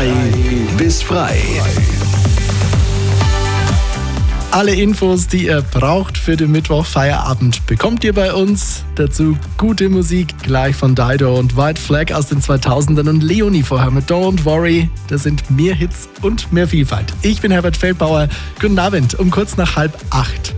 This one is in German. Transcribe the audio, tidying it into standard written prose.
Frei bis frei. Alle Infos, die ihr braucht für den Mittwoch-Feierabend, bekommt ihr bei uns. Dazu gute Musik gleich von Dido und White Flag aus den 2000ern und Leonie vorher mit Don't Worry. Das sind mehr Hits und mehr Vielfalt. Ich bin Herbert Feldbauer. Guten Abend, um kurz nach 7:30.